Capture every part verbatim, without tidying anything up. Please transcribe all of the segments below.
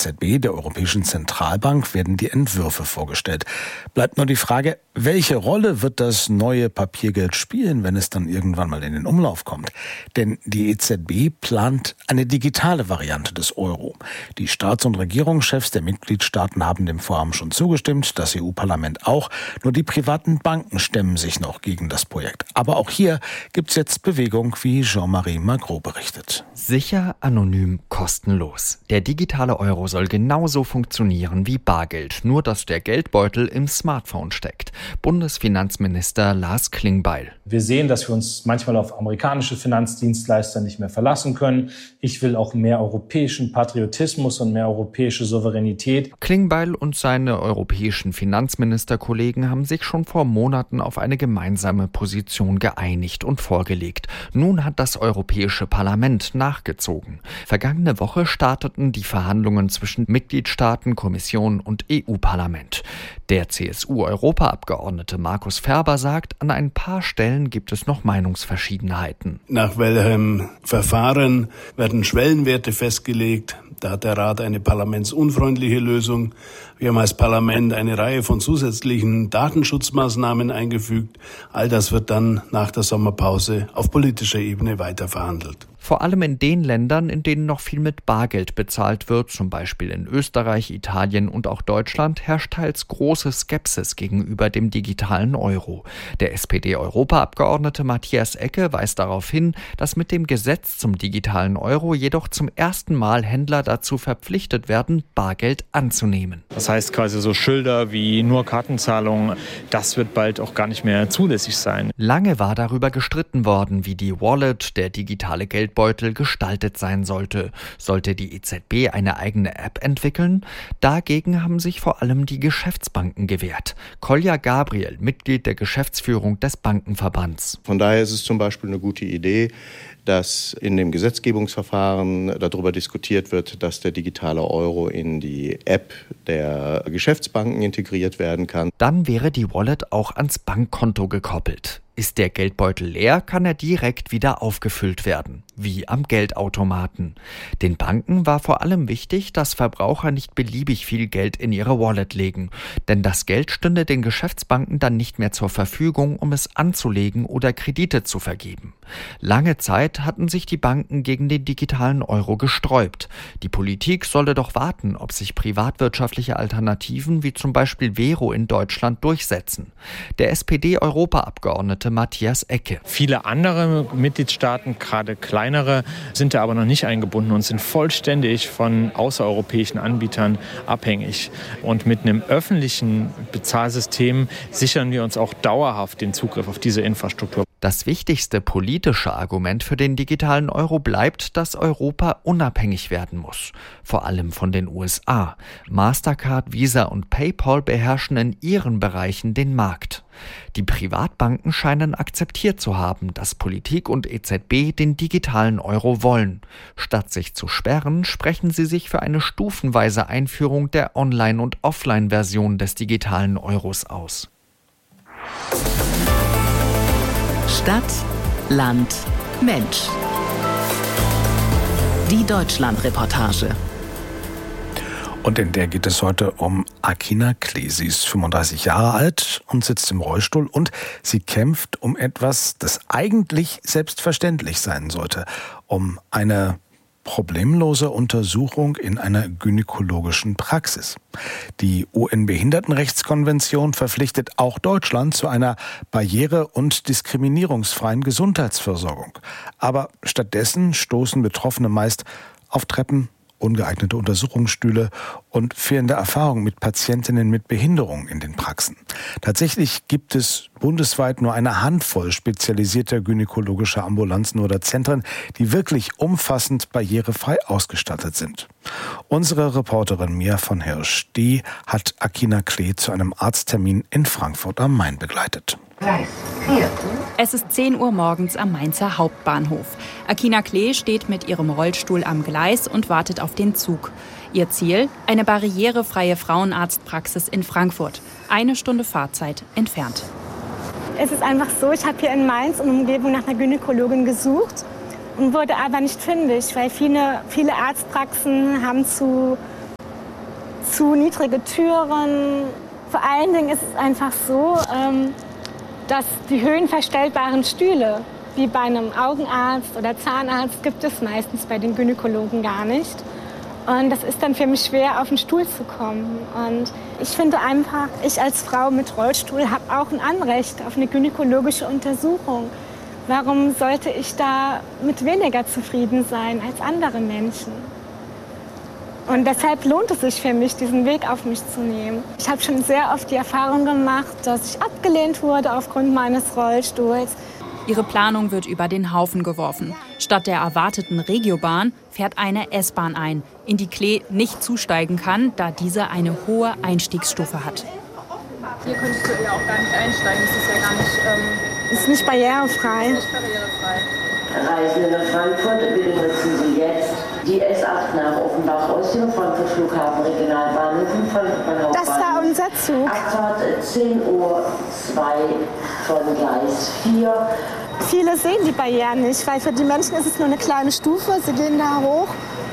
Z B, der Europäischen Zentralbank, werden die Entwürfe vorgestellt. Bleibt nur die Frage, welche Rolle wird das neue Papiergeld spielen, wenn es dann irgendwann mal in den Umlauf kommt? Denn die E Z B plant eine digitale Variante des Euro. Die Staats- und Regierungschefs der Mitgliedstaaten haben dem Vorhaben schon zugestimmt, das E U-Parlament auch. Nur die privaten Banken stemmen sich noch gegen das Projekt. Aber auch hier gibt es jetzt Bewegung, wie Jean-Marie Magro berichtet. Sicher, anonym, kostenlos. Der digitale Euro soll genauso funktionieren wie Bargeld, nur dass der Geldbeutel im Smartphone steckt. Bundesfinanzminister Lars Klingbeil. Wir sehen, dass wir uns manchmal auf amerikanische Finanzdienstleister nicht mehr verlassen können. Ich will auch mehr europäischen Patriotismus und mehr europäische Souveränität. Klingbeil und seine europäischen Finanzministerkollegen haben sich schon vor Monaten auf eine gemeinsame Position geeinigt und vorgelegt. Nun hat das Europäische Parlament nachgezogen. Vergangene Woche starteten die Verhandlungen zwischen Mitgliedstaaten, Kommission und E U-Parlament. Der C S U-Europaabgeordnete Markus Ferber sagt, an ein paar Stellen gibt es noch Meinungsverschiedenheiten. Nach welchem Verfahren werden Schwellenwerte festgelegt? Da hat der Rat eine parlamentsunfreundliche Lösung. Wir haben als Parlament eine Reihe von zusätzlichen Datenschutzmaßnahmen eingefügt. All das wird dann nach der Sommerpause auf politischer Ebene weiter verhandelt. Vor allem in den Ländern, in denen noch viel mit Bargeld bezahlt wird, zum Beispiel in Österreich, Italien und auch Deutschland, herrscht teils große Skepsis gegenüber dem digitalen Euro. Der S P D-Europaabgeordnete Matthias Ecke weist darauf hin, dass mit dem Gesetz zum digitalen Euro jedoch zum ersten Mal Händler dazu verpflichtet werden, Bargeld anzunehmen. Das heißt quasi so Schilder wie nur Kartenzahlung, das wird bald auch gar nicht mehr zulässig sein. Lange war darüber gestritten worden, wie die Wallet, der digitale Geldbeutel, gestaltet sein sollte. Sollte die E Z B eine eigene App entwickeln? Dagegen haben sich vor allem die Geschäftsbanken gewehrt. Kolja Gabriel, Mitglied der Geschäftsführung des Bankenverbands. Von daher ist es zum Beispiel eine gute Idee, dass in dem Gesetzgebungsverfahren darüber diskutiert wird, dass der digitale Euro in die App der Geschäftsbanken integriert werden kann. Dann wäre die Wallet auch ans Bankkonto gekoppelt. Ist der Geldbeutel leer, kann er direkt wieder aufgefüllt werden, wie am Geldautomaten. Den Banken war vor allem wichtig, dass Verbraucher nicht beliebig viel Geld in ihre Wallet legen, denn das Geld stünde den Geschäftsbanken dann nicht mehr zur Verfügung, um es anzulegen oder Kredite zu vergeben. Lange Zeit hatten sich die Banken gegen den digitalen Euro gesträubt. Die Politik solle doch warten, ob sich privatwirtschaftliche Alternativen wie zum Beispiel Vero in Deutschland durchsetzen. Der S P D-Europaabgeordnete Matthias Ecke. Viele andere Mitgliedstaaten, gerade kleinere, sind da aber noch nicht eingebunden und sind vollständig von außereuropäischen Anbietern abhängig. Und mit einem öffentlichen Bezahlsystem sichern wir uns auch dauerhaft den Zugriff auf diese Infrastruktur. Das wichtigste politische Argument für den digitalen Euro bleibt, dass Europa unabhängig werden muss. Vor allem von den U S A. Mastercard, Visa und PayPal beherrschen in ihren Bereichen den Markt. Die Privatbanken scheinen akzeptiert zu haben, dass Politik und E Z B den digitalen Euro wollen. Statt sich zu sperren, sprechen sie sich für eine stufenweise Einführung der Online- und Offline-Version des digitalen Euros aus. Stadt, Land, Mensch. Die Deutschland-Reportage. Und in der geht es heute um Akina Klee. Sie ist fünfunddreißig Jahre alt und sitzt im Rollstuhl und sie kämpft um etwas, das eigentlich selbstverständlich sein sollte. Um eine problemlose Untersuchung in einer gynäkologischen Praxis. Die U N-Behindertenrechtskonvention verpflichtet auch Deutschland zu einer barriere- und diskriminierungsfreien Gesundheitsversorgung. Aber stattdessen stoßen Betroffene meist auf Treppen, ungeeignete Untersuchungsstühle und fehlende Erfahrung mit Patientinnen mit Behinderung in den Praxen. Tatsächlich gibt es bundesweit nur eine Handvoll spezialisierter gynäkologischer Ambulanzen oder Zentren, die wirklich umfassend barrierefrei ausgestattet sind. Unsere Reporterin Mia von Hirsch, die hat Akina Klee zu einem Arzttermin in Frankfurt am Main begleitet. Es ist zehn Uhr morgens am Mainzer Hauptbahnhof. Akina Klee steht mit ihrem Rollstuhl am Gleis und wartet auf den Zug. Ihr Ziel? Eine barrierefreie Frauenarztpraxis in Frankfurt. Eine Stunde Fahrzeit entfernt. Es ist einfach so, ich habe hier in Mainz und Umgebung nach einer Gynäkologin gesucht und wurde aber nicht fündig, weil viele, viele Arztpraxen haben zu zu niedrige Türen. Vor allen Dingen ist es einfach so, ähm, dass die höhenverstellbaren Stühle, wie bei einem Augenarzt oder Zahnarzt, gibt es meistens bei den Gynäkologen gar nicht. Und das ist dann für mich schwer, auf den Stuhl zu kommen. Und ich finde einfach, ich als Frau mit Rollstuhl habe auch ein Anrecht auf eine gynäkologische Untersuchung. Warum sollte ich da mit weniger zufrieden sein als andere Menschen? Und deshalb lohnt es sich für mich, diesen Weg auf mich zu nehmen. Ich habe schon sehr oft die Erfahrung gemacht, dass ich abgelehnt wurde aufgrund meines Rollstuhls. Ihre Planung wird über den Haufen geworfen. Statt der erwarteten Regiobahn fährt eine S-Bahn ein, in die Klee nicht zusteigen kann, da diese eine hohe Einstiegsstufe hat. Hier könntest du ja auch gar nicht einsteigen. Das ist ja gar nicht, ähm, ist nicht barrierefrei. Nicht barrierefrei. Reisende nach Frankfurt, bitte nutzen Sie jetzt die S acht nach Offenbach aus dem Frankfurt Flughafen Regionalbahnhof in Frankfurt. Das war unser Zug. Abfahrt zehn Uhr zwei von Gleis vier. Viele sehen die Barrieren nicht, weil für die Menschen ist es nur eine kleine Stufe. Sie gehen da hoch.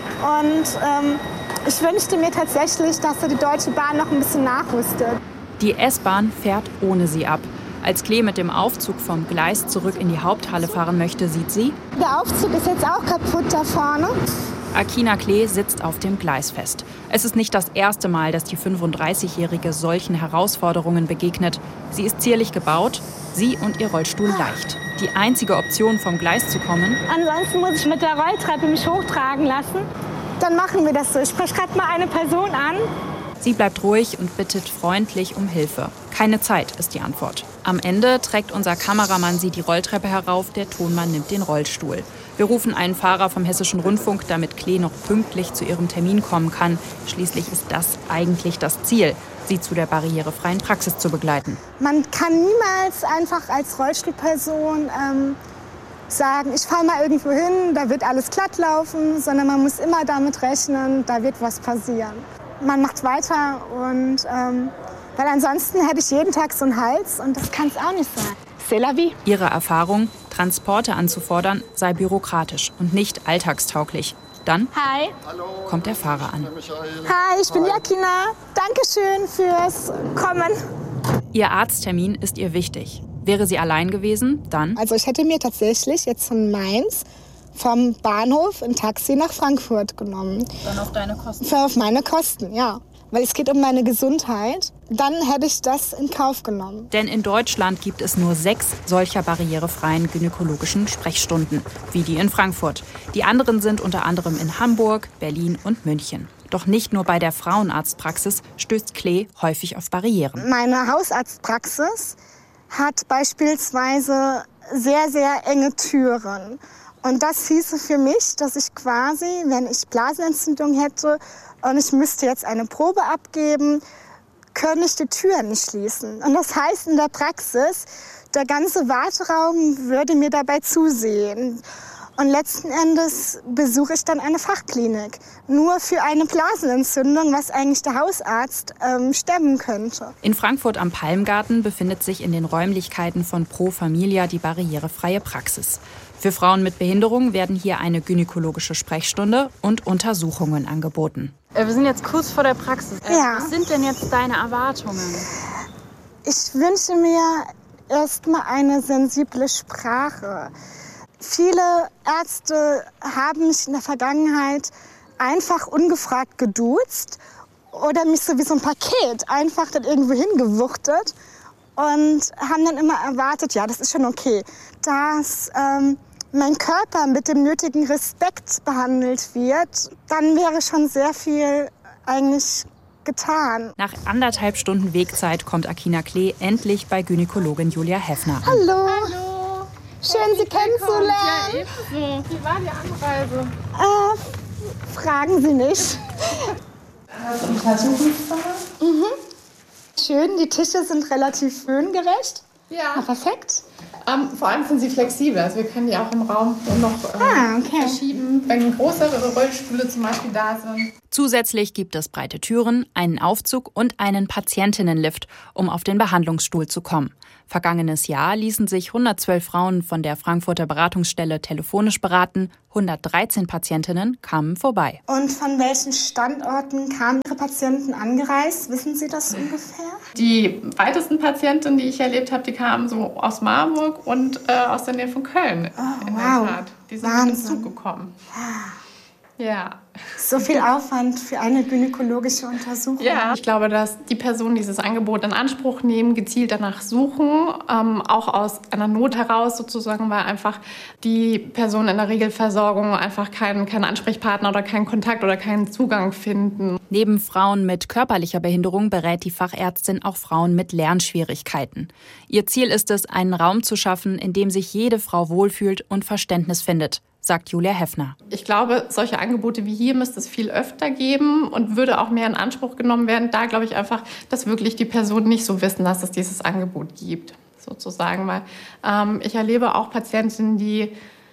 Und ähm, ich wünschte mir tatsächlich, dass die Deutsche Bahn noch ein bisschen nachrüstet. Die S-Bahn fährt ohne sie ab. Als Klee mit dem Aufzug vom Gleis zurück in die Haupthalle fahren möchte, sieht sie: Der Aufzug ist jetzt auch kaputt da vorne. Akina Klee sitzt auf dem Gleis fest. Es ist nicht das erste Mal, dass die fünfunddreißigjährige solchen Herausforderungen begegnet. Sie ist zierlich gebaut, sie und ihr Rollstuhl leicht. Die einzige Option, vom Gleis zu kommen: Ansonsten muss ich mit der Rolltreppe mich hochtragen lassen. Dann machen wir das so. Ich spreche gerade mal eine Person an. Sie bleibt ruhig und bittet freundlich um Hilfe. Keine Zeit ist die Antwort. Am Ende trägt unser Kameramann sie die Rolltreppe herauf, der Tonmann nimmt den Rollstuhl. Wir rufen einen Fahrer vom Hessischen Rundfunk, damit Klee noch pünktlich zu ihrem Termin kommen kann. Schließlich ist das eigentlich das Ziel, sie zu der barrierefreien Praxis zu begleiten. Man kann niemals einfach als Rollstuhlperson ähm, sagen, ich fahre mal irgendwo hin, da wird alles glatt laufen, sondern man muss immer damit rechnen, da wird was passieren. Man macht weiter und ähm, weil ansonsten hätte ich jeden Tag so einen Hals und das kann es auch nicht sein. C'est la vie. Ihre Erfahrung, Transporte anzufordern, sei bürokratisch und nicht alltagstauglich. Dann Hi. kommt der Fahrer an. Hi, ich bin die Akina. Dankeschön fürs Kommen. Ihr Arzttermin ist ihr wichtig. Wäre sie allein gewesen, dann? Also ich hätte mir tatsächlich jetzt von Mainz vom Bahnhof ein Taxi nach Frankfurt genommen. Dann auf deine Kosten? Für auf meine Kosten, ja. Weil es geht um meine Gesundheit. Dann hätte ich das in Kauf genommen. Denn in Deutschland gibt es nur sechs solcher barrierefreien gynäkologischen Sprechstunden, wie die in Frankfurt. Die anderen sind unter anderem in Hamburg, Berlin und München. Doch nicht nur bei der Frauenarztpraxis stößt Klee häufig auf Barrieren. Meine Hausarztpraxis hat beispielsweise sehr, sehr enge Türen. Und das hieße für mich, dass ich quasi, wenn ich Blasenentzündung hätte und ich müsste jetzt eine Probe abgeben, könnte ich die Tür nicht schließen. Und das heißt in der Praxis, der ganze Warteraum würde mir dabei zusehen. Und letzten Endes besuche ich dann eine Fachklinik. Nur für eine Blasenentzündung, was eigentlich der Hausarzt ähm, stemmen könnte. In Frankfurt am Palmgarten befindet sich in den Räumlichkeiten von Pro Familia die barrierefreie Praxis. Für Frauen mit Behinderung werden hier eine gynäkologische Sprechstunde und Untersuchungen angeboten. Wir sind jetzt kurz vor der Praxis. Ja. Was sind denn jetzt deine Erwartungen? Ich wünsche mir erstmal eine sensible Sprache. Viele Ärzte haben mich in der Vergangenheit einfach ungefragt geduzt oder mich so wie so ein Paket einfach dann irgendwo hingewuchtet und haben dann immer erwartet, ja, das ist schon okay, dass ähm, mein Körper mit dem nötigen Respekt behandelt wird. Dann wäre schon sehr viel eigentlich getan. Nach anderthalb Stunden Wegzeit kommt Akina Klee endlich bei Gynäkologin Julia Heffner an. Hallo. Hallo. Schön, Sie kennenzulernen. Ja, ebenso. Wie war die Anreise? Äh, fragen Sie nicht. Untersuchungszimmer? Mhm. Schön, die Tische sind relativ höhengerecht. Ja. Ah, perfekt. Ähm, vor allem sind sie flexibel. Also wir können die auch im Raum noch äh, ah, okay. verschieben, wenn größere Rollstühle zum Beispiel da sind. Zusätzlich gibt es breite Türen, einen Aufzug und einen Patientinnenlift, um auf den Behandlungsstuhl zu kommen. Vergangenes Jahr ließen sich hundertzwölf Frauen von der Frankfurter Beratungsstelle telefonisch beraten. hundertdreizehn Patientinnen kamen vorbei. Und von welchen Standorten kamen Ihre Patienten angereist? Wissen Sie das ungefähr? Die weitesten Patientinnen, die ich erlebt habe, die kamen so aus Marburg und äh, aus der Nähe von Köln. Oh, in wow. der Tat. Die sind Wahnsinn. mit dem Zug gekommen. Ja. So viel Aufwand für eine gynäkologische Untersuchung. Ja, ich glaube, dass die Personen dieses Angebot in Anspruch nehmen, gezielt danach suchen, ähm, auch aus einer Not heraus sozusagen, weil einfach die Personen in der Regelversorgung einfach keinen, keinen Ansprechpartner oder keinen Kontakt oder keinen Zugang finden. Neben Frauen mit körperlicher Behinderung berät die Fachärztin auch Frauen mit Lernschwierigkeiten. Ihr Ziel ist es, einen Raum zu schaffen, in dem sich jede Frau wohlfühlt und Verständnis findet, sagt Julia Heffner. Ich glaube, solche Angebote wie hier müsste es viel öfter geben und würde auch mehr in Anspruch genommen werden. Da glaube ich einfach, dass wirklich die Personen nicht so wissen, dass es dieses Angebot gibt, sozusagen. Weil ähm, ich erlebe auch Patientinnen, die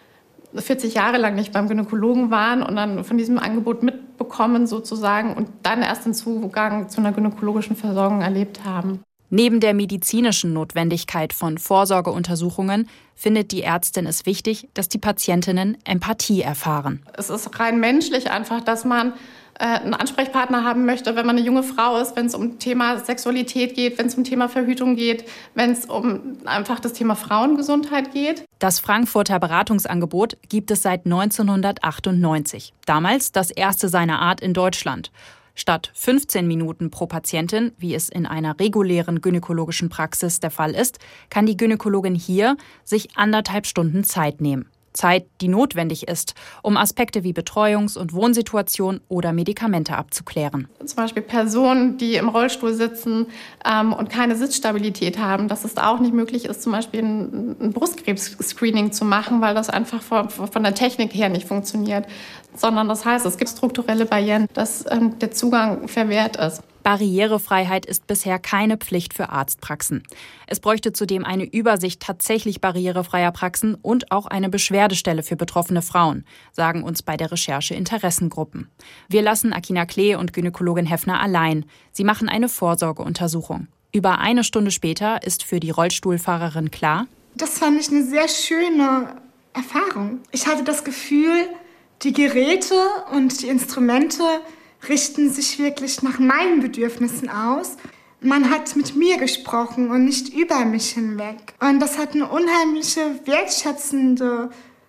vierzig Jahre lang nicht beim Gynäkologen waren und dann von diesem Angebot mitbekommen sozusagen und dann erst den Zugang zu einer gynäkologischen Versorgung erlebt haben. Neben der medizinischen Notwendigkeit von Vorsorgeuntersuchungen findet die Ärztin es wichtig, dass die Patientinnen Empathie erfahren. Es ist rein menschlich einfach, dass man äh, einen Ansprechpartner haben möchte, wenn man eine junge Frau ist, wenn es um Thema Sexualität geht, wenn es um Thema Verhütung geht, wenn es um einfach das Thema Frauengesundheit geht. Das Frankfurter Beratungsangebot gibt es seit neunzehnhundertachtundneunzig. Damals das erste seiner Art in Deutschland. Statt fünfzehn Minuten pro Patientin, wie es in einer regulären gynäkologischen Praxis der Fall ist, kann die Gynäkologin hier sich anderthalb Stunden Zeit nehmen. Zeit, die notwendig ist, um Aspekte wie Betreuungs- und Wohnsituation oder Medikamente abzuklären. Zum Beispiel Personen, die im Rollstuhl sitzen ähm, und keine Sitzstabilität haben, dass es auch nicht möglich ist, zum Beispiel ein, ein Brustkrebs-Screening zu machen, weil das einfach von, von der Technik her nicht funktioniert. Sondern das heißt, es gibt strukturelle Barrieren, dass ähm, der Zugang verwehrt ist. Barrierefreiheit ist bisher keine Pflicht für Arztpraxen. Es bräuchte zudem eine Übersicht tatsächlich barrierefreier Praxen und auch eine Beschwerdestelle für betroffene Frauen, sagen uns bei der Recherche Interessengruppen. Wir lassen Akina Klee und Gynäkologin Heffner allein. Sie machen eine Vorsorgeuntersuchung. Über eine Stunde später ist für die Rollstuhlfahrerin klar: Das fand ich eine sehr schöne Erfahrung. Ich hatte das Gefühl, die Geräte und die Instrumente richten sich wirklich nach meinen Bedürfnissen aus. Man hat mit mir gesprochen und nicht über mich hinweg. Und das hat eine unheimliche, wertschätzende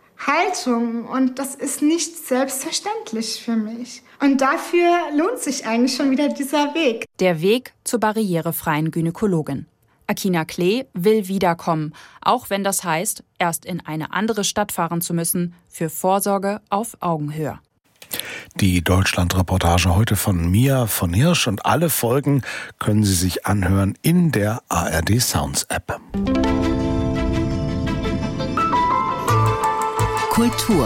Haltung. Und das ist nicht selbstverständlich für mich. Und dafür lohnt sich eigentlich schon wieder dieser Weg. Der Weg zur barrierefreien Gynäkologin. Akina Klee will wiederkommen, auch wenn das heißt, erst in eine andere Stadt fahren zu müssen, für Vorsorge auf Augenhöhe. Die Deutschland-Reportage heute von Mia von Hirsch und alle Folgen können Sie sich anhören in der A R D Sounds App. Kultur.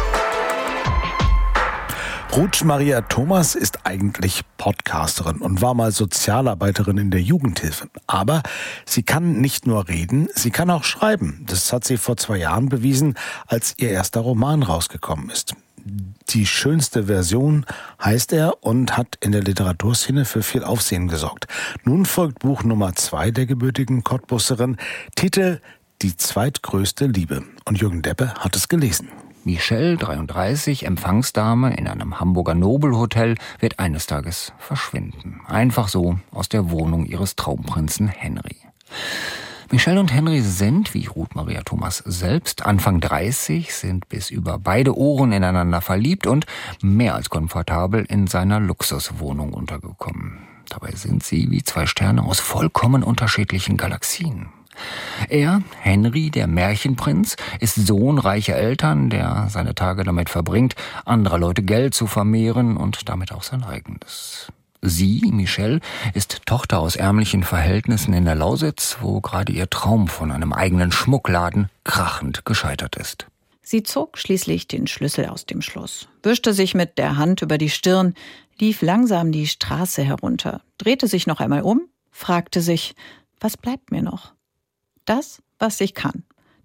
Ruth Maria Thomas ist eigentlich Podcasterin und war mal Sozialarbeiterin in der Jugendhilfe. Aber sie kann nicht nur reden, sie kann auch schreiben. Das hat sie vor zwei Jahren bewiesen, als ihr erster Roman rausgekommen ist. Die schönste Version heißt er und hat in der Literaturszene für viel Aufsehen gesorgt. Nun folgt Buch Nummer zwei der gebürtigen Cottbusserin, Titel Die zweitgrößte Liebe. Und Jürgen Deppe hat es gelesen. Michelle, dreiunddreißig, Empfangsdame in einem Hamburger Nobelhotel, wird eines Tages verschwinden. Einfach so aus der Wohnung ihres Traumprinzen Henry. Michelle und Henry sind, wie Ruth Maria Thomas selbst, Anfang dreißig, sind bis über beide Ohren ineinander verliebt und mehr als komfortabel in seiner Luxuswohnung untergekommen. Dabei sind sie wie zwei Sterne aus vollkommen unterschiedlichen Galaxien. Er, Henry, der Märchenprinz, ist Sohn reicher Eltern, der seine Tage damit verbringt, anderer Leute Geld zu vermehren und damit auch sein eigenes. Sie, Michelle, ist Tochter aus ärmlichen Verhältnissen in der Lausitz, wo gerade ihr Traum von einem eigenen Schmuckladen krachend gescheitert ist. Sie zog schließlich den Schlüssel aus dem Schloss, wischte sich mit der Hand über die Stirn, lief langsam die Straße herunter, drehte sich noch einmal um, fragte sich, was bleibt mir noch? Das, was ich kann.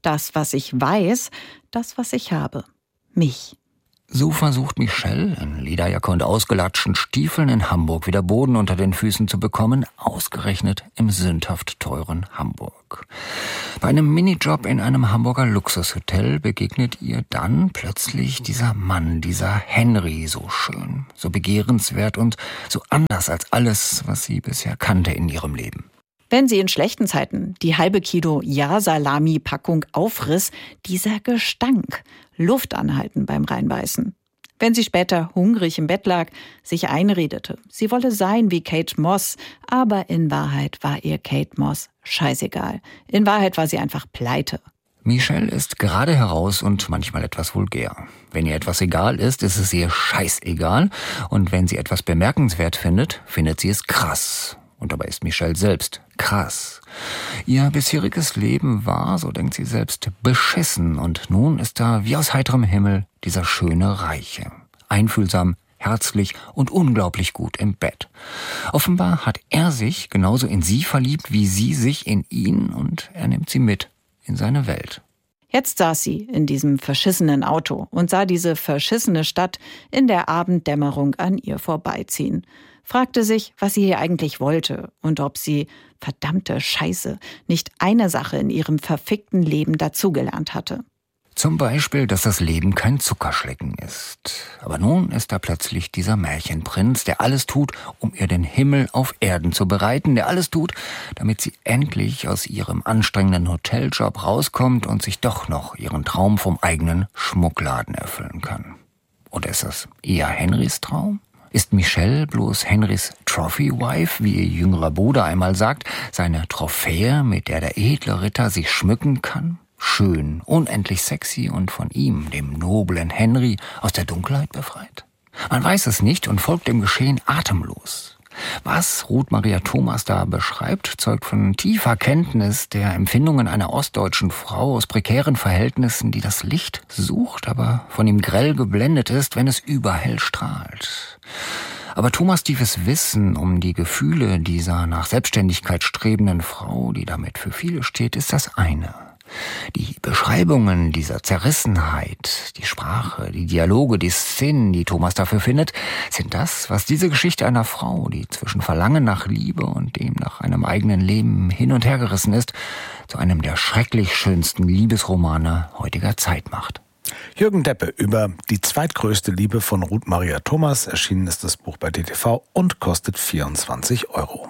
Das, was ich weiß, das, was ich habe. Mich. So versucht Michelle, in Lederjacke und ausgelatschten Stiefeln in Hamburg wieder Boden unter den Füßen zu bekommen, ausgerechnet im sündhaft teuren Hamburg. Bei einem Minijob in einem Hamburger Luxushotel begegnet ihr dann plötzlich dieser Mann, dieser Henry, so schön, so begehrenswert und so anders als alles, was sie bisher kannte in ihrem Leben. Wenn sie in schlechten Zeiten die halbe Kilo Ja-Salami-Packung aufriss, dieser Gestank, Luft anhalten beim Reinbeißen. Wenn sie später hungrig im Bett lag, sich einredete, sie wolle sein wie Kate Moss, aber in Wahrheit war ihr Kate Moss scheißegal. In Wahrheit war sie einfach pleite. Michelle ist gerade heraus und manchmal etwas vulgär. Wenn ihr etwas egal ist, ist es ihr scheißegal. Und wenn sie etwas bemerkenswert findet, findet sie es krass. Und dabei ist Michelle selbst krass. Ihr bisheriges Leben war, so denkt sie selbst, beschissen. Und nun ist da wie aus heiterem Himmel dieser schöne Reiche. Einfühlsam, herzlich und unglaublich gut im Bett. Offenbar hat er sich genauso in sie verliebt, wie sie sich in ihn. Und er nimmt sie mit in seine Welt. Jetzt saß sie in diesem verschissenen Auto und sah diese verschissene Stadt in der Abenddämmerung an ihr vorbeiziehen. Fragte sich, was sie hier eigentlich wollte und ob sie, verdammte Scheiße, nicht eine Sache in ihrem verfickten Leben dazugelernt hatte. Zum Beispiel, dass das Leben kein Zuckerschlecken ist. Aber nun ist da plötzlich dieser Märchenprinz, der alles tut, um ihr den Himmel auf Erden zu bereiten, der alles tut, damit sie endlich aus ihrem anstrengenden Hoteljob rauskommt und sich doch noch ihren Traum vom eigenen Schmuckladen erfüllen kann. Oder ist das eher Henrys Traum? Ist Michelle bloß Henrys Trophy-Wife, wie ihr jüngerer Bruder einmal sagt, seine Trophäe, mit der der edle Ritter sich schmücken kann? Schön, unendlich sexy und von ihm, dem noblen Henry, aus der Dunkelheit befreit? Man weiß es nicht und folgt dem Geschehen atemlos. Was Ruth Maria Thomas da beschreibt, zeugt von tiefer Kenntnis der Empfindungen einer ostdeutschen Frau aus prekären Verhältnissen, die das Licht sucht, aber von ihm grell geblendet ist, wenn es überhell strahlt. Aber Thomas' tiefes Wissen um die Gefühle dieser nach Selbstständigkeit strebenden Frau, die damit für viele steht, ist das eine. Die Beschreibungen dieser Zerrissenheit, die Sprache, die Dialoge, die Szenen, die Thomas dafür findet, sind das, was diese Geschichte einer Frau, die zwischen Verlangen nach Liebe und dem nach einem eigenen Leben hin und her gerissen ist, zu einem der schrecklich schönsten Liebesromane heutiger Zeit macht. Jürgen Deppe über die zweitgrößte Liebe von Ruth Maria Thomas. Erschienen ist das Buch bei D T V und kostet vierundzwanzig Euro.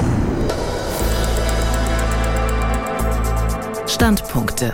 Standpunkte.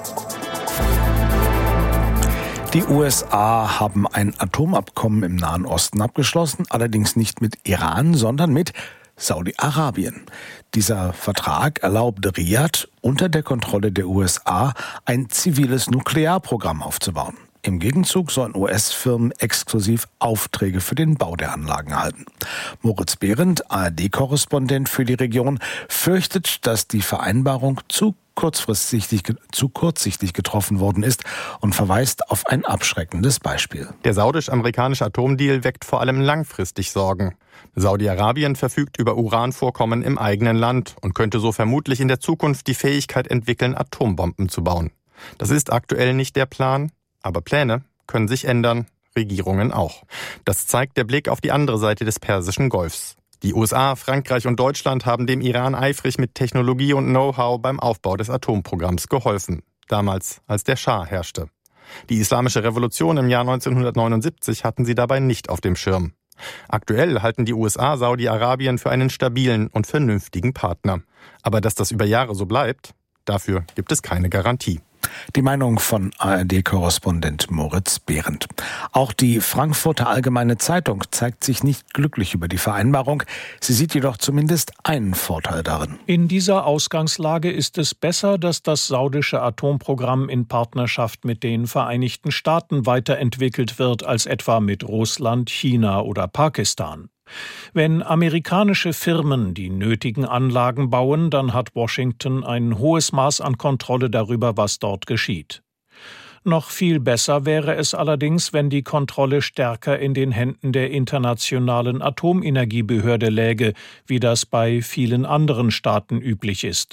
Die U S A haben ein Atomabkommen im Nahen Osten abgeschlossen, allerdings nicht mit Iran, sondern mit Saudi-Arabien. Dieser Vertrag erlaubt Riad unter der Kontrolle der U S A ein ziviles Nuklearprogramm aufzubauen. Im Gegenzug sollen U S-Firmen exklusiv Aufträge für den Bau der Anlagen erhalten. Moritz Behrendt, A R D-Korrespondent für die Region, fürchtet, dass die Vereinbarung zu kurzfristig, zu kurzsichtig getroffen worden ist und verweist auf ein abschreckendes Beispiel. Der saudisch-amerikanische Atomdeal weckt vor allem langfristig Sorgen. Saudi-Arabien verfügt über Uranvorkommen im eigenen Land und könnte so vermutlich in der Zukunft die Fähigkeit entwickeln, Atombomben zu bauen. Das ist aktuell nicht der Plan, aber Pläne können sich ändern, Regierungen auch. Das zeigt der Blick auf die andere Seite des Persischen Golfs. Die U S A, Frankreich und Deutschland haben dem Iran eifrig mit Technologie und Know-how beim Aufbau des Atomprogramms geholfen. Damals, als der Schah herrschte. Die Islamische Revolution im Jahr neunzehnhundertneunundsiebzig hatten sie dabei nicht auf dem Schirm. Aktuell halten die U S A Saudi-Arabien für einen stabilen und vernünftigen Partner. Aber dass das über Jahre so bleibt, dafür gibt es keine Garantie. Die Meinung von A R D-Korrespondent Moritz Behrendt. Auch die Frankfurter Allgemeine Zeitung zeigt sich nicht glücklich über die Vereinbarung. Sie sieht jedoch zumindest einen Vorteil darin. In dieser Ausgangslage ist es besser, dass das saudische Atomprogramm in Partnerschaft mit den Vereinigten Staaten weiterentwickelt wird, als etwa mit Russland, China oder Pakistan. Wenn amerikanische Firmen die nötigen Anlagen bauen, dann hat Washington ein hohes Maß an Kontrolle darüber, was dort geschieht. Noch viel besser wäre es allerdings, wenn die Kontrolle stärker in den Händen der Internationalen Atomenergiebehörde läge, wie das bei vielen anderen Staaten üblich ist.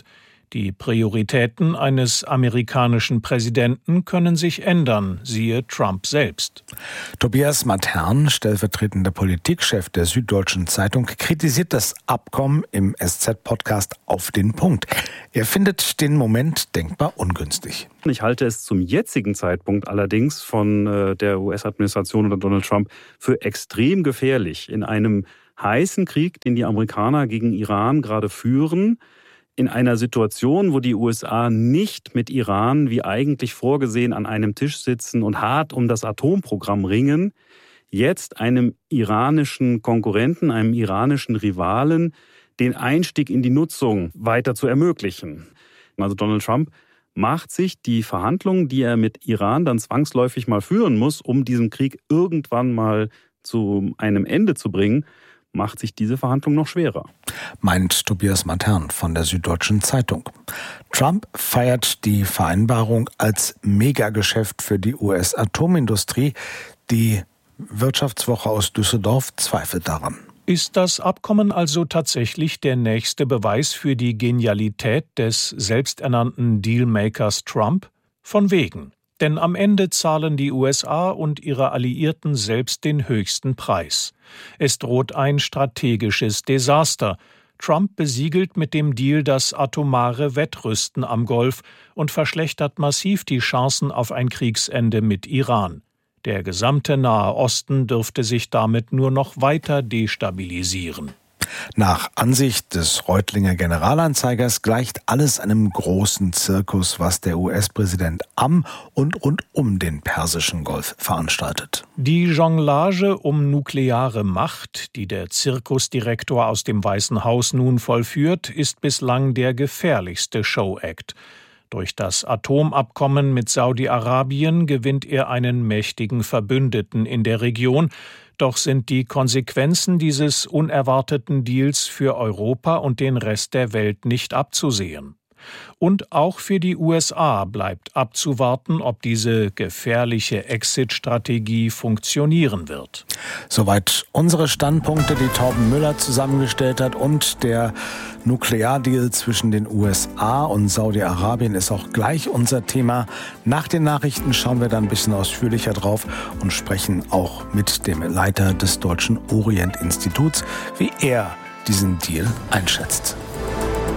Die Prioritäten eines amerikanischen Präsidenten können sich ändern, siehe Trump selbst. Tobias Matern, stellvertretender Politikchef der Süddeutschen Zeitung, kritisiert das Abkommen im S Z-Podcast Auf den Punkt. Er findet den Moment denkbar ungünstig. Ich halte es zum jetzigen Zeitpunkt allerdings von der U S-Administration oder Donald Trump für extrem gefährlich, in einem heißen Krieg, den die Amerikaner gegen Iran gerade führen, in einer Situation, wo die U S A nicht mit Iran, wie eigentlich vorgesehen, an einem Tisch sitzen und hart um das Atomprogramm ringen, jetzt einem iranischen Konkurrenten, einem iranischen Rivalen, den Einstieg in die Nutzung weiter zu ermöglichen. Also Donald Trump macht sich die Verhandlungen, die er mit Iran dann zwangsläufig mal führen muss, um diesen Krieg irgendwann mal zu einem Ende zu bringen, macht sich diese Verhandlung noch schwerer. Meint Tobias Matern von der Süddeutschen Zeitung. Trump feiert die Vereinbarung als Megageschäft für die U S-Atomindustrie. Die Wirtschaftswoche aus Düsseldorf zweifelt daran. Ist das Abkommen also tatsächlich der nächste Beweis für die Genialität des selbsternannten Dealmakers Trump? Von wegen. Denn am Ende zahlen die U S A und ihre Alliierten selbst den höchsten Preis. Es droht ein strategisches Desaster. Trump besiegelt mit dem Deal das atomare Wettrüsten am Golf und verschlechtert massiv die Chancen auf ein Kriegsende mit Iran. Der gesamte Nahe Osten dürfte sich damit nur noch weiter destabilisieren. Nach Ansicht des Reutlinger Generalanzeigers gleicht alles einem großen Zirkus, was der U S-Präsident am und rund um den Persischen Golf veranstaltet. Die Jonglage um nukleare Macht, die der Zirkusdirektor aus dem Weißen Haus nun vollführt, ist bislang der gefährlichste Show-Act. Durch das Atomabkommen mit Saudi-Arabien gewinnt er einen mächtigen Verbündeten in der Region. Doch sind die Konsequenzen dieses unerwarteten Deals für Europa und den Rest der Welt nicht abzusehen. Und auch für die U S A bleibt abzuwarten, ob diese gefährliche Exit-Strategie funktionieren wird. Soweit unsere Standpunkte, die Torben Müller zusammengestellt hat. Und der Nukleardeal zwischen den U S A und Saudi-Arabien ist auch gleich unser Thema. Nach den Nachrichten schauen wir da ein bisschen ausführlicher drauf und sprechen auch mit dem Leiter des Deutschen Orient-Instituts, wie er diesen Deal einschätzt.